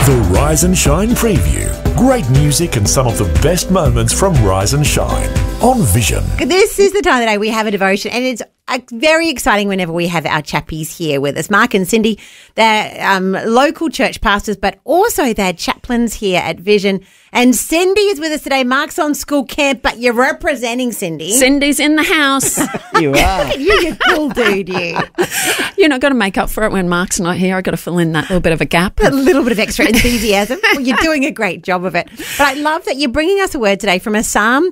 The Rise and Shine Preview. Great music and some of the best moments from Rise and Shine on Vision. This is the time of the day we have a devotion, and it's very exciting whenever we have our chappies here with us. Mark and Cindy, they're local church pastors, but also they're chaplains here at Vision. And Cindy is with us today. Mark's on school camp, but you're representing Cindy. Cindy's in the house. You are. You're a cool dude, you. You know, got to make up for it when Mark's not here. I've got to fill in that little bit of a gap. A little bit of extra enthusiasm. Well, you're doing a great job of it. But I love that you're bringing us a word today from a Psalm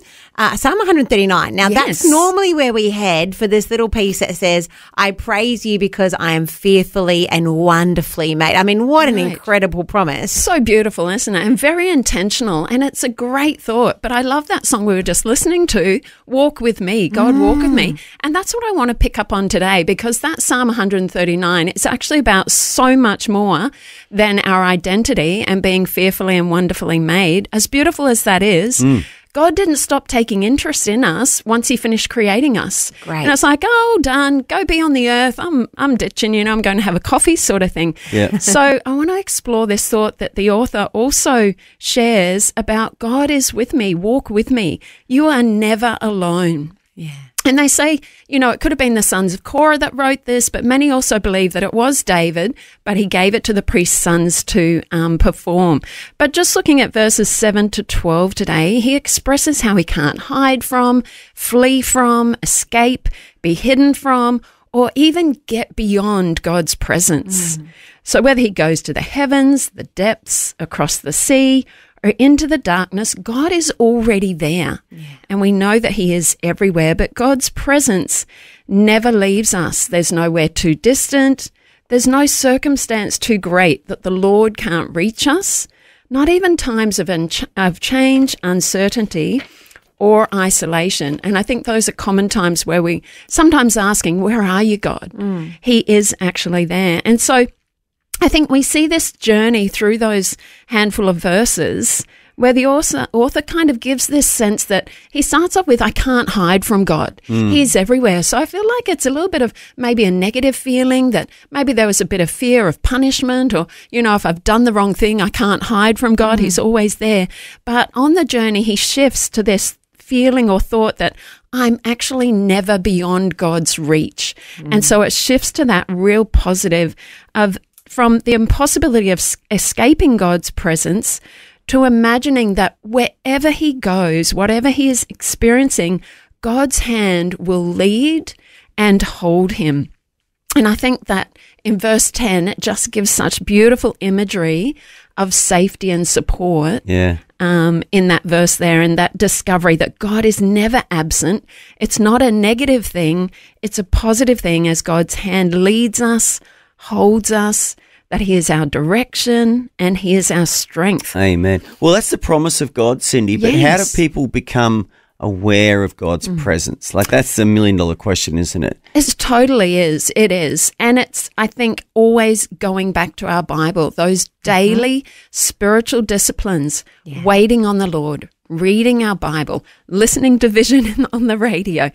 139. Now, Yes. that's normally where we head for this little piece that says, I praise you because I am fearfully and wonderfully made. I mean, what an incredible promise. So beautiful, isn't it? And very intentional. And it's a great thought. But I love that song we were just listening to, Walk With Me, God Walk With Me. And that's what I want to pick up on today, because that Psalm 139, it's actually about so much more than our identity and being fearfully and wonderfully made. As beautiful as that is, God didn't stop taking interest in us once he finished creating us. Great. And it's like, oh, done, go be on the earth. I'm ditching, I'm going to have a coffee sort of thing. Yeah. So I want to explore this thought that the author also shares about God is with me, walk with me. You are never alone. Yeah. And they say, it could have been the sons of Korah that wrote this, but many also believe that it was David, but he gave it to the priest's sons to perform. But just looking at verses 7 to 12 today, he expresses how he can't hide from, flee from, escape, be hidden from, or even get beyond God's presence. So whether he goes to the heavens, the depths, across the sea, or into the darkness, God is already there. Yeah. And we know that he is everywhere, but God's presence never leaves us. There's nowhere too distant. There's no circumstance too great that the Lord can't reach us, not even times of change, uncertainty, or isolation. And I think those are common times where we sometimes asking, where are you, God? He is actually there. And so I think we see this journey through those handful of verses where the author kind of gives this sense that he starts off with, I can't hide from God. He's everywhere. So I feel like it's a little bit of maybe a negative feeling that maybe there was a bit of fear of punishment, or, if I've done the wrong thing, I can't hide from God. He's always there. But on the journey, he shifts to this feeling or thought that I'm actually never beyond God's reach. And so it shifts to that real positive of from the impossibility of escaping God's presence to imagining that wherever he goes, whatever he is experiencing, God's hand will lead and hold him. And I think that in verse 10, it just gives such beautiful imagery of safety and support in that verse there, and that discovery that God is never absent. It's not a negative thing. It's a positive thing as God's hand leads us, holds us, that he is our direction and he is our strength. Amen. Well, that's the promise of God, Cindy, but how do people become aware of God's presence? Like, that's the million-dollar question, isn't it? It totally is. It is. And it's, I think, always going back to our Bible, those daily spiritual disciplines, waiting on the Lord, reading our Bible, listening to Vision on the radio.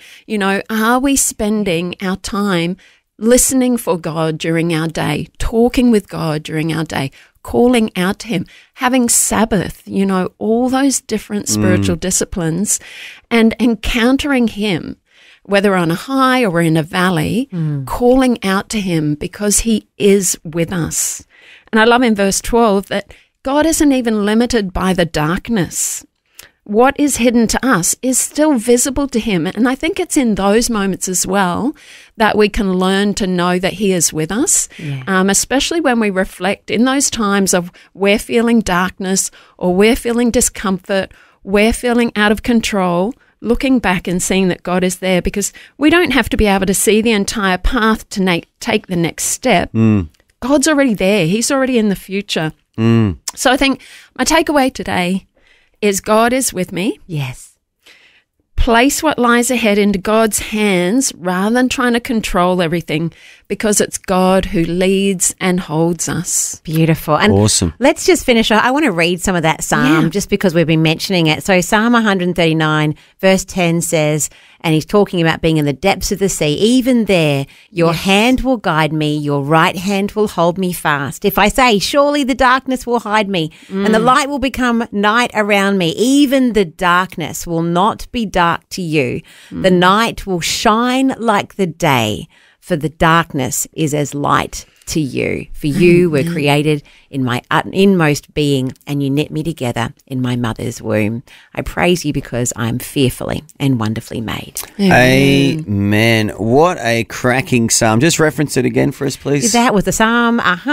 Are we spending our time listening for God during our day, talking with God during our day, calling out to him, having Sabbath, all those different spiritual disciplines, and encountering him, whether on a high or in a valley, calling out to him because he is with us. And I love in verse 12 that God isn't even limited by the darkness. What is hidden to us is still visible to him. And I think it's in those moments as well that we can learn to know that he is with us, especially when we reflect in those times of we're feeling darkness or we're feeling discomfort, we're feeling out of control, looking back and seeing that God is there, because we don't have to be able to see the entire path to take the next step. God's already there. He's already in the future. So I think my takeaway today is God is with me. Yes. Place what lies ahead into God's hands rather than trying to control everything, because it's God who leads and holds us. Beautiful. And awesome. Let's just finish. I want to read some of that psalm just because we've been mentioning it. So Psalm 139 verse 10 says, and he's talking about being in the depths of the sea, even there, your hand will guide me, your right hand will hold me fast. If I say, surely the darkness will hide me and the light will become night around me, even the darkness will not be dark to you. The night will shine like the day, for the darkness is as light to you. For you were created in my inmost being, and you knit me together in my mother's womb. I praise you because I'm fearfully and wonderfully made. Amen. What a cracking psalm. Just reference it again for us, please. That was the Psalm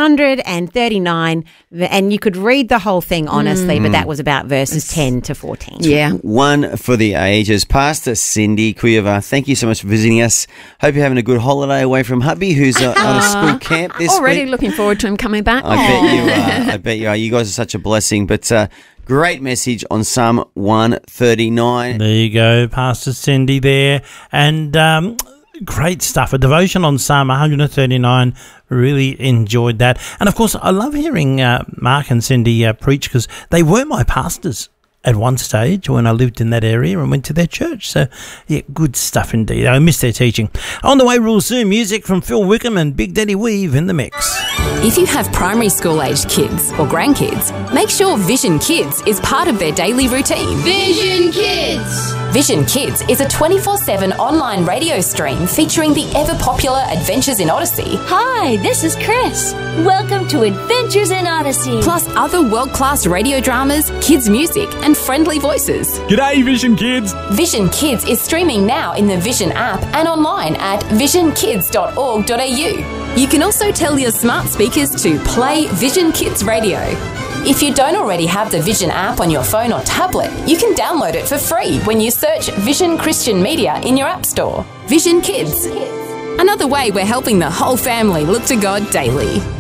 139, and you could read the whole thing honestly, but that was about verses 10 to 14. Yeah. One for the ages. Pastor Cindy Kuyava, thank you so much for visiting us. Hope you're having a good holiday away from hubby, who's on a school camp this Already week. looking forward to him coming back. I bet you are. I bet you are. You guys are such a blessing. But great message on Psalm 139. There you go, Pastor Cindy there. And great stuff. A devotion on Psalm 139. Really enjoyed that. And, of course, I love hearing Mark and Cindy preach because they were my pastors at one stage when I lived in that area and went to their church. So, yeah, good stuff indeed. I miss their teaching. On the way, real soon, music from Phil Wickham and Big Daddy Weave in the mix. If you have primary school-aged kids or grandkids, make sure Vision Kids is part of their daily routine. Vision Kids! Vision Kids is a 24/7 online radio stream featuring the ever-popular Adventures in Odyssey. Hi, this is Chris. Welcome to Adventures in Odyssey. Plus other world-class radio dramas, kids' music and friendly voices. G'day, Vision Kids. Vision Kids is streaming now in the Vision app and online at visionkids.org.au. You can also tell your smart speakers to play Vision Kids Radio. If you don't already have the Vision app on your phone or tablet, you can download it for free when you search Vision Christian Media in your app store. Vision Kids. Another way we're helping the whole family look to God daily.